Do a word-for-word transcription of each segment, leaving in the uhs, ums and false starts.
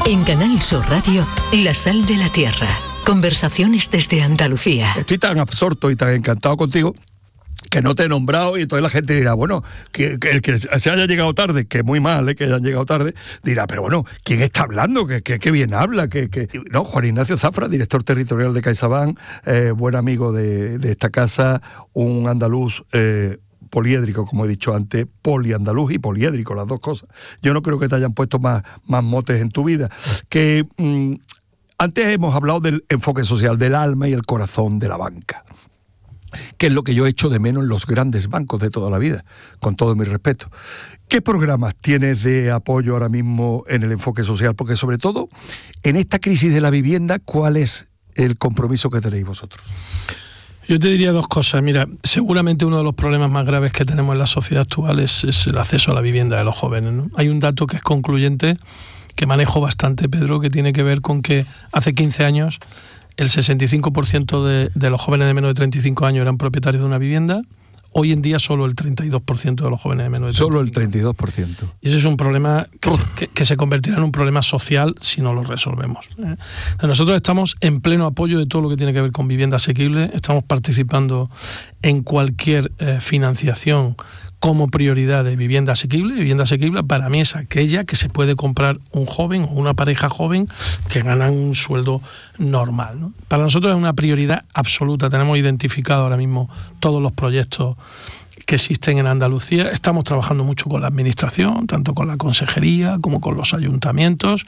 En Canal Sur Radio, La Sal de la Tierra. Conversaciones desde Andalucía. Estoy tan absorto y tan encantado contigo que no te he nombrado, y entonces la gente dirá, bueno, que, que el que se haya llegado tarde, que muy mal, ¿eh? que hayan llegado tarde, dirá, pero bueno, ¿quién está hablando? Que, que, que bien habla. Que, que... No, Juan Ignacio Zafra, director territorial de CaixaBank, eh, buen amigo de, de esta casa, un andaluz eh, poliédrico, como he dicho antes, poliandaluz y poliédrico, las dos cosas. Yo no creo que te hayan puesto más, más motes en tu vida. Que mmm, antes hemos hablado del enfoque social, del alma y el corazón de la banca, que es lo que yo echo de menos en los grandes bancos de toda la vida, con todo mi respeto. ¿Qué programas tienes de apoyo ahora mismo en el enfoque social? Porque sobre todo, en esta crisis de la vivienda, ¿cuál es el compromiso que tenéis vosotros? Yo te diría dos cosas. Mira, seguramente uno de los problemas más graves que tenemos en la sociedad actual es, es el acceso a la vivienda de los jóvenes, ¿no? Hay un dato que es concluyente, que manejo bastante, Pedro, que tiene que ver con que hace quince años el sesenta y cinco por ciento de, de los jóvenes de menos de treinta y cinco años eran propietarios de una vivienda. Hoy en día solo el treinta y dos por ciento de los jóvenes de menos de treinta y cinco. Solo el treinta y dos por ciento. Y ese es un problema que, se, que, que se convertirá en un problema social si no lo resolvemos. ¿eh? Nosotros estamos en pleno apoyo de todo lo que tiene que ver con vivienda asequible. Estamos participando en cualquier eh, financiación como prioridad de vivienda asequible. Vivienda asequible para mí es aquella que se puede comprar un joven o una pareja joven que ganan un sueldo normal, ¿no? Para nosotros es una prioridad absoluta. Tenemos identificado ahora mismo todos los proyectos que existen en Andalucía. Estamos trabajando mucho con la administración, tanto con la consejería como con los ayuntamientos.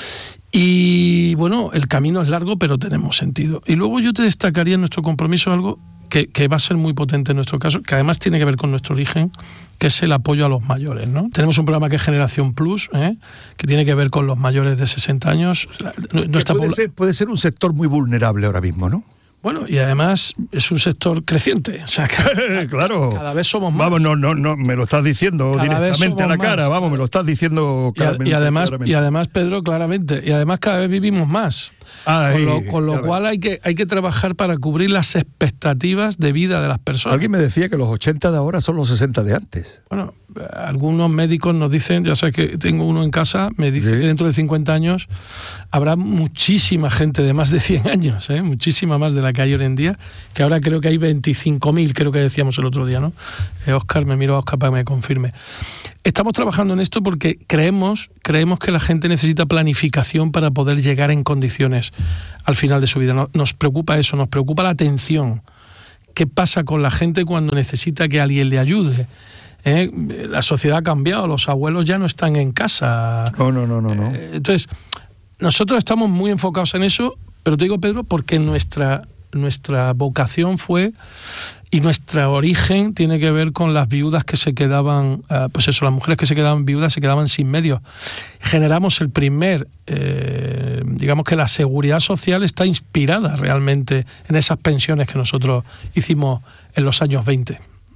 Y bueno, el camino es largo, pero tenemos sentido. Y luego yo te destacaría en nuestro compromiso algo Que, que va a ser muy potente en nuestro caso, que además tiene que ver con nuestro origen, que es el apoyo a los mayores, ¿no? Tenemos un programa que es Generación Plus, ¿eh? que tiene que ver con los mayores de sesenta años. Nuestra puede, ser, puede ser un sector muy vulnerable ahora mismo, ¿no? Bueno, y además es un sector creciente. O sea, cada, claro. Cada vez somos más. Vamos, no, no, no, me lo estás diciendo cada directamente a la cara, más. Vamos, me lo estás diciendo claramente. Y, y, además, claramente. y además, Pedro, claramente, y además cada vez vivimos más. Ay, con lo, con lo cual hay que, hay que trabajar para cubrir las expectativas de vida de las personas. Alguien me decía que los ochenta de ahora son los sesenta de antes. Bueno, algunos médicos nos dicen, ya sabes que tengo uno en casa, me dice ¿Sí? que dentro de cincuenta años habrá muchísima gente de más de cien años, ¿eh? muchísima más de la que hay hoy en día, que ahora creo que hay veinticinco mil, creo que decíamos el otro día, ¿no? Eh, Óscar, me miro a Óscar para que me confirme. Estamos trabajando en esto porque creemos, creemos que la gente necesita planificación para poder llegar en condiciones al final de su vida. Nos preocupa eso, nos preocupa la atención. ¿Qué pasa con la gente cuando necesita que alguien le ayude? ¿Eh? La sociedad ha cambiado, los abuelos ya no están en casa. No, no, no, no, no. Eh, entonces, nosotros estamos muy enfocados en eso, pero te digo, Pedro, porque nuestra, nuestra vocación fue, y nuestro origen tiene que ver con las viudas que se quedaban, uh, pues eso, las mujeres que se quedaban viudas se quedaban sin medios. Generamos el primer, eh, digamos que la seguridad social está inspirada realmente en esas pensiones que nosotros hicimos en los años veinte.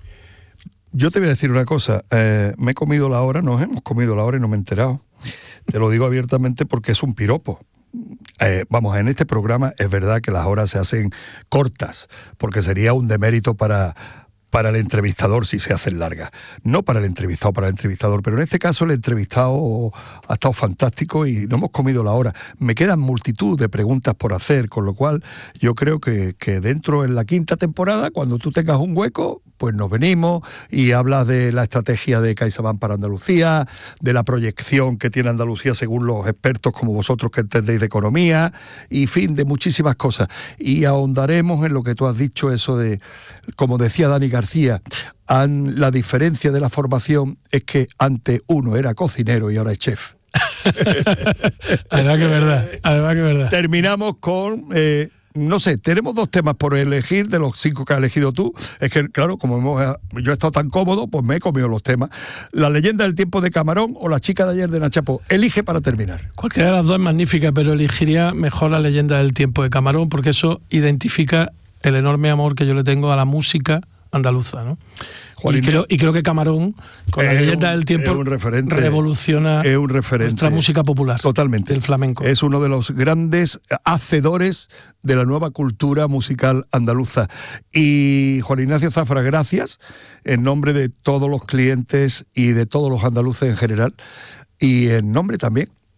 Yo te voy a decir una cosa, eh, me he comido la hora, nos hemos comido la hora y no me he enterado. Te lo digo abiertamente porque es un piropo. Eh, vamos, en este programa es verdad que las horas se hacen cortas, porque sería un demérito para, para el entrevistador si se hacen largas. No para el entrevistado, para el entrevistador, pero en este caso el entrevistado ha estado fantástico y no hemos comido la hora. Me quedan multitud de preguntas por hacer, con lo cual yo creo que, que dentro en la quinta temporada, cuando tú tengas un hueco, pues nos venimos y hablas de la estrategia de CaixaBank para Andalucía, de la proyección que tiene Andalucía según los expertos como vosotros que entendéis de economía, y fin, de muchísimas cosas. Y ahondaremos en lo que tú has dicho, eso de, como decía Dani García, an, la diferencia de la formación es que antes uno era cocinero y ahora es chef. Además que es verdad, además que es verdad. Terminamos con... Eh, no sé, tenemos dos temas por elegir de los cinco que has elegido tú. Es que, claro, como hemos, yo he estado tan cómodo, pues me he comido los temas. La leyenda del tiempo de Camarón o la chica de ayer de Nachapo. Elige para terminar. Cualquiera de las dos es magnífica, pero elegiría mejor la leyenda del tiempo de Camarón, porque eso identifica el enorme amor que yo le tengo a la música andaluza, ¿no? Y creo, y creo que Camarón, con la leyenda un, del tiempo, un referente, revoluciona es un referente, nuestra música popular. Totalmente. Del flamenco. Es uno de los grandes hacedores de la nueva cultura musical andaluza. Y Juan Ignacio Zafra, gracias en nombre de todos los clientes y de todos los andaluces en general, y en nombre también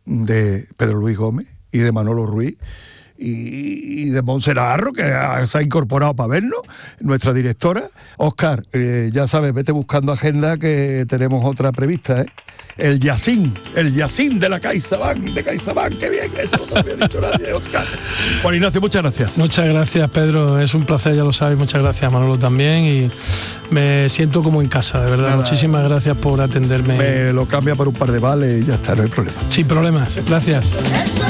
de Pedro Luis Gómez y de Manolo Ruiz y, y de Montse Navarro, que se ha incorporado para vernos, nuestra directora. Óscar, eh, ya sabes, vete buscando agenda que tenemos otra prevista, ¿eh? El Yacín, el Yacín de la CaixaBank, de CaixaBank, qué bien, eso no te había dicho nadie, Óscar. Juan Ignacio, muchas gracias. Muchas gracias, Pedro, es un placer, ya lo sabes, muchas gracias, Manolo, también, y me siento como en casa, de verdad. Nada, muchísimas gracias por atenderme. Me lo cambia por un par de vales y ya está, no hay problema. Sin problemas, gracias.